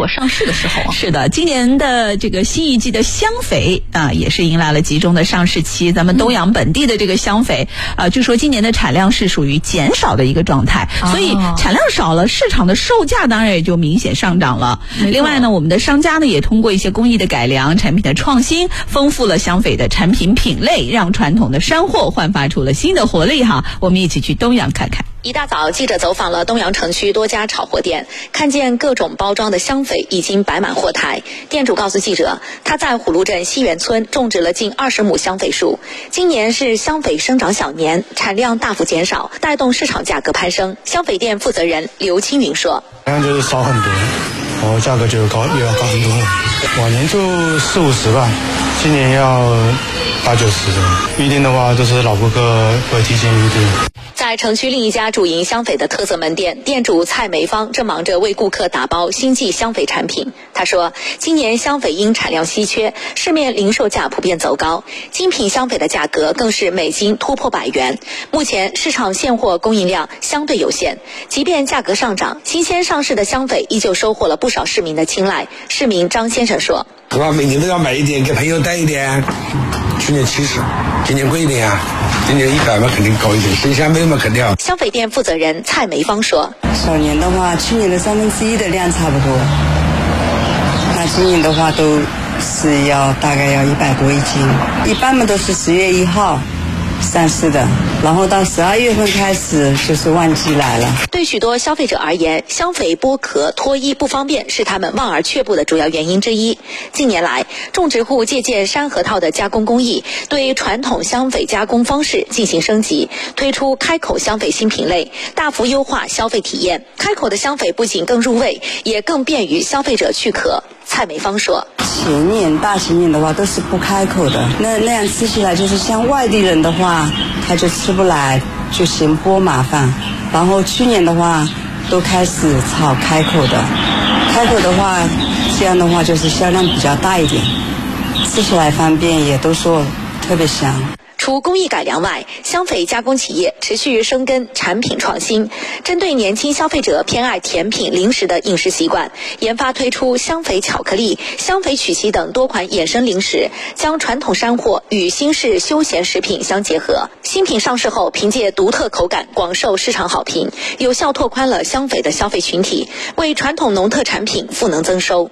果上市的时候啊。 是的，今年的这个新一季的香肥也是迎来了集中的上市期。咱们东阳本地的这个香肥据说今年的产量是属于减少的一个状态，所以产量少了，市场的售价当然也就明显上涨了。另外呢，我们的商家呢也通过一些工艺的改良、产品的创新，丰富了香肥的产品品类，让传统的山货焕发出了新的活力哈。我们一起去东阳看看。 一大早，记者走访了东阳城区多家炒货店，看见各种包装的香肥已经摆满货台。店主告诉记者，他在虎鹿镇西园村种植了近20亩香肥树，今年是香肥生长小年，产量大幅减少，带动市场价格攀升。香肥店负责人刘青云说：“ 就是少很多，价格就也要高很多。往年就40-50吧，今年要80-90的。预定的话，都是老顾客会提前预定。” 在城区另一家主营香肥的特色门店，店主蔡梅芳正忙着为顾客打包新季香肥产品。他说，今年香肥因产量稀缺，市面零售价普遍走高，精品香肥的价格更是每斤突破100元。目前市场现货供应量相对有限，即便价格上涨，新鲜上市的香肥依旧收获了不少市民的青睐。市民张先生说：“ 我每年都要买一点，给朋友带一点。去年70，今年贵一点啊，今年100嘛肯定高一点，新鲜味嘛肯定要。” 香肥店负责人蔡梅芳说：“ 小年的话，去年的1/3的量差不多，那今年的话都是大概要100多一斤，一般嘛都是10月1号上市的，然后到12月份开始就是旺季来了。” 对许多消费者而言，香肥剥壳脱衣不方便是他们望而却步的主要原因之一。近年来，种植户借鉴山核桃的加工工艺，对传统香肥加工方式进行升级，推出开口香肥新品类，大幅优化消费体验。开口的香肥不仅更入味，也更便于消费者去壳。蔡梅芳说：“ 前年大前年的话都是不开口的，那样吃起来就是像外地人的话，他就吃不来，就嫌剥麻烦。然后去年的话都开始炒开口的，开口的话这样的话就是销量比较大一点，吃起来方便，也都说特别香。” 除工艺改良外，香肥加工企业持续深耕产品创新，针对年轻消费者偏爱甜品零食的饮食习惯，研发推出香肥巧克力、香肥曲奇等多款衍生零食，将传统山货与新式休闲食品相结合。新品上市后，凭借独特口感广受市场好评，有效拓宽了香肥的消费群体，为传统农特产品赋能增收。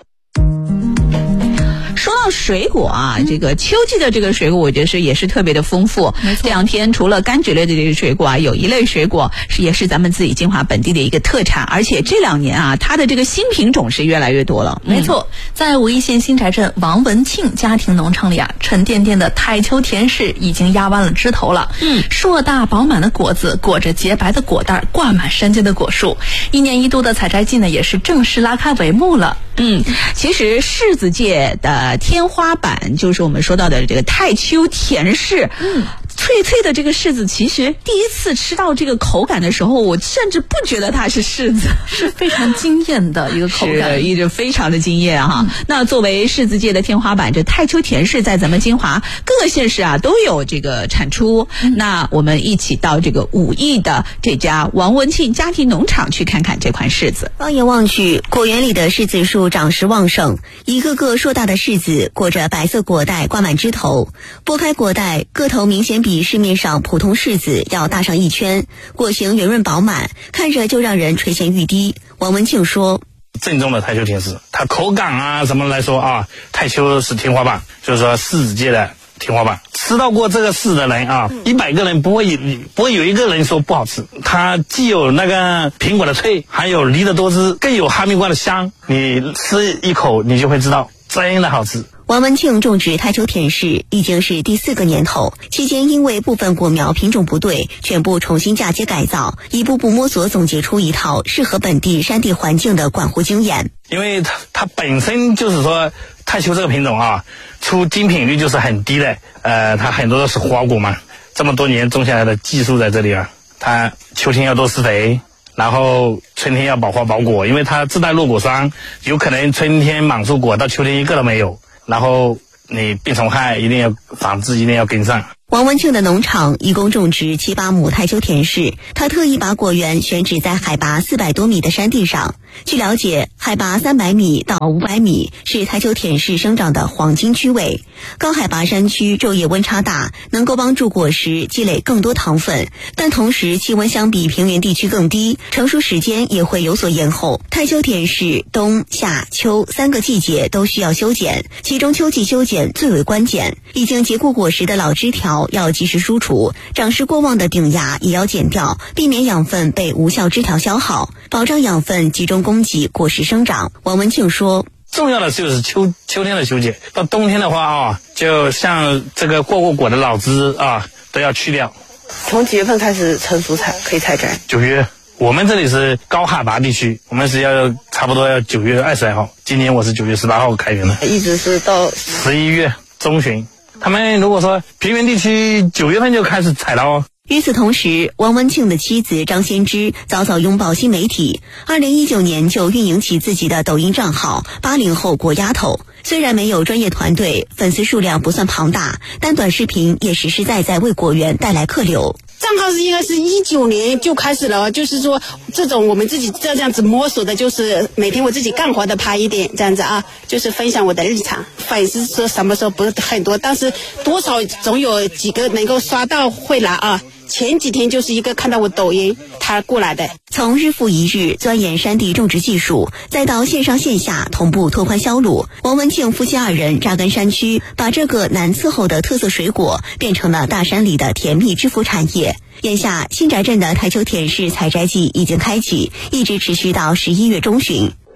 说到水果这个秋季的这个水果，我觉得也是特别的丰富。这两天除了柑橘类的这个水果有一类水果也是咱们自己金华本地的一个特产，而且这2年它的这个新品种是越来越多了。 没错，在武义县新宅镇王文庆家庭农场里沉甸甸的太秋甜柿已经压弯了枝头了。硕大饱满的果子裹着洁白的果袋，挂满山间的果树。1年1度的采摘季呢，也是正式拉开帷幕了。 其实柿子界的天花板就是我们说到的这个太秋甜柿。脆脆的这个柿子，其实第一次吃到这个口感的时候，我甚至不觉得它是柿子， 是非常惊艳的一个口感， 一直非常的惊艳哈。那作为柿子界的天花板，这太秋甜柿在咱们金华各个县市都有这个产出。那我们一起到这个武义的这家王文庆家庭农场去看看这款柿子。 放眼望去，果园里的柿子树长势旺盛，一个个硕大的柿子裹着白色果袋挂满枝头，剥开果袋，个头明显比市面上普通柿子要大上1圈，果形圆润饱满，看着就让人垂涎欲滴。王文庆说：“ 正宗的太秋甜柿，它口感什么来说太秋是天花板，就是说柿子界的天花板。吃到过这个柿的人100个人不会有一个人说不好吃。它既有那个苹果的脆，还有梨的多汁，更有哈密瓜的香。你吃一口，你就会知道真的好吃。” 王文庆种植太秋甜柿已经是第4个年头，期间因为部分果苗品种不对，全部重新嫁接改造，一步步摸索总结出一套适合本地山地环境的管护经验。 因为它本身就是说太秋这个品种出精品率就是很低的，它很多都是花果嘛，这么多年种下来的技术在这里它秋天要多施肥，然后春天要保花保果，因为它自带落果霜，有可能春天满树果到秋天一个都没有。然后你病虫害一定要防治，一定要跟上。 王文庆的农场一共种植7、8亩台球田氏，他特意把果园选址在海拔400多米的山地上。据了解，海拔300米到500米是台球田氏生长的黄金区位。高海拔山区昼夜温差大，能够帮助果实积累更多糖分，但同时气温相比平原地区更低，成熟时间也会有所延后。台球田氏冬、夏、秋3个季节都需要修剪，其中秋季修剪最为关键。已经结过果实的老枝条要及时疏除，长势过旺的顶芽也要剪掉，避免养分被无效枝条消耗，保障养分集中供给果实生长。王文庆说， 重要的就是秋天的修剪，到冬天的话啊，就像这个过果的老枝啊都要去掉。 从几月份开始成熟可以采摘？9 月。我们这里是高海拔地区，我们是差不多要9月22号，今年我是9月18号开园的， 一直是到 11月中旬。他们如果说平原地区9月份就开始采了哦。 与此同时，王文庆的妻子张先芝早早拥抱新媒体，2019年就运营起自己的抖音账号80后果丫头。虽然没有专业团队，粉丝数量不算庞大，但短视频也实实在在为果园带来客流。 账号应该是19年就开始了，就是说这种我们自己这样子摸索的，就是每天我自己干活的拍一点这样子啊，就是分享我的日常。粉丝说什么时候不是很多，但是多少总有几个能够刷到会来啊。前几天就是一个看到我抖音他过来的。 从日复一日钻研山地种植技术，再到线上线下同步拓宽销路，王文庆夫妻2人扎根山区，把这个难伺候的特色水果变成了大山里的甜蜜致富产业。眼下新宅镇的台球田氏采摘季已经开启，一直持续到11月中旬。